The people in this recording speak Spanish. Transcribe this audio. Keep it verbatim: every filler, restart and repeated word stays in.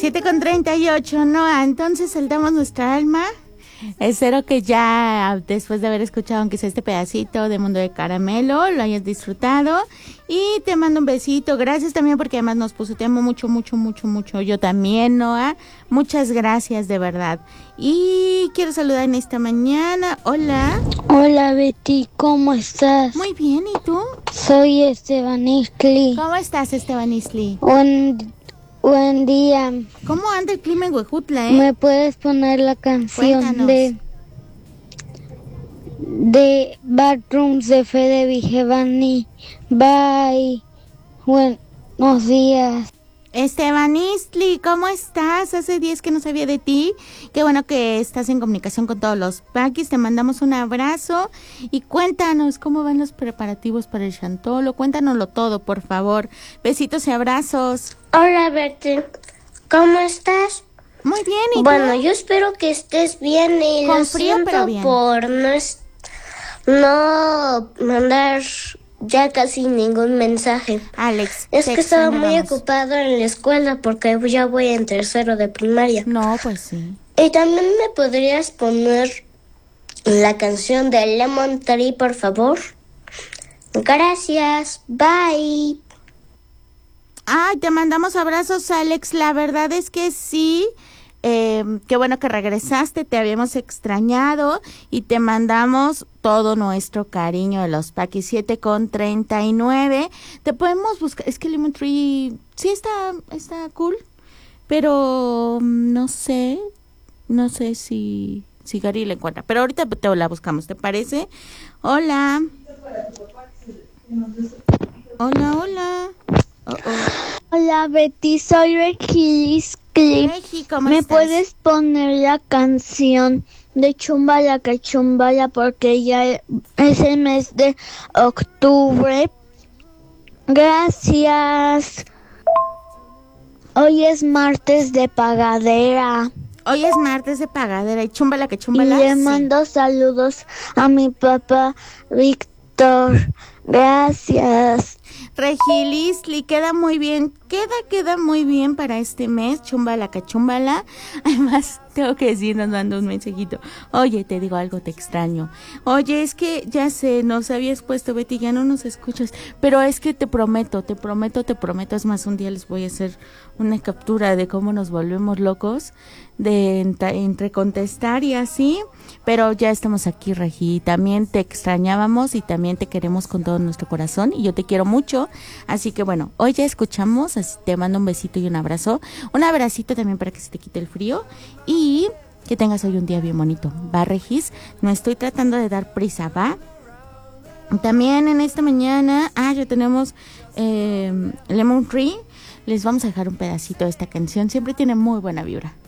siete con treinta y ocho, Noa, entonces saltamos nuestra alma. Espero que ya después de haber escuchado aunque sea este pedacito de Mundo de Caramelo lo hayas disfrutado y te mando un besito. Gracias también porque además nos puso te amo mucho, mucho, mucho, mucho. Yo también, Noa. Muchas gracias de verdad. Y quiero saludar en esta mañana. Hola. Hola Betty, ¿cómo estás? Muy bien, ¿y tú? Soy Esteban Isli. ¿Cómo estás, Esteban Isli? Buen, buen día. ¿Cómo anda el clima en Huejutla, eh? ¿Me puedes poner la canción Cuéntanos. de de Bathrooms de Fede Vigevani? Bye. Buenos días. Esteban Istli, ¿cómo estás? Hace días que no sabía de ti. Qué bueno que estás en comunicación con todos los paquis. Te mandamos un abrazo y cuéntanos cómo van los preparativos para el Chantolo. Cuéntanoslo todo, por favor. Besitos y abrazos. Hola, Betty. ¿Cómo estás? Muy bien, ¿y Bueno, tú? yo espero que estés bien y Con lo frío, siento pero bien. por no, es- no mandar ya casi ningún mensaje. Alex, Es te que estaba muy extrañábamos. ocupado en la escuela porque ya voy en tercero de primaria. No, pues sí. Y también me podrías poner la canción de Lemon Tree, por favor. Gracias. Bye. Ay, te mandamos abrazos, Alex. La verdad es que sí. Eh, qué bueno que regresaste, te habíamos extrañado y te mandamos todo nuestro cariño de los Paquis. Siete con treinta y nueve. Te podemos buscar, es que Lemon Tree sí está, está cool, pero mm, no sé, no sé si, si Gary la encuentra, pero ahorita te la buscamos, ¿te parece? Hola. Hola, hola. Oh, oh. Hola Betty, soy Regilis Clip. Regi, ¿cómo ¿Me estás? puedes poner la canción de Chumbala que Chumbala porque ya es el mes de octubre? Gracias. Hoy es martes de pagadera. Hoy es martes de pagadera y chúmbala que Y chúmbala. le sí. mando saludos a mi papá Víctor. Gracias. Regilisli, queda muy bien, queda, queda muy bien para este mes, chúmbala cachumbala. Además, tengo que decir, nos mandó un mensajito. Oye, te digo algo, te extraño. Oye, es que ya sé, nos habías puesto, Betty, ya no nos escuchas, pero es que te prometo, te prometo, te prometo, es más, un día les voy a hacer una captura de cómo nos volvemos locos, de entre, entre contestar y así, pero ya estamos aquí, Regi, también te extrañábamos y también te queremos con todo nuestro corazón y yo te quiero mucho, así que bueno, hoy ya escuchamos, así te mando un besito y un abrazo, un abracito también para que se te quite el frío y que tengas hoy un día bien bonito, va, Regis, no estoy tratando de dar prisa, va. También en esta mañana, ah, ya tenemos eh, Lemon Tree, les vamos a dejar un pedacito de esta canción, siempre tiene muy buena vibra.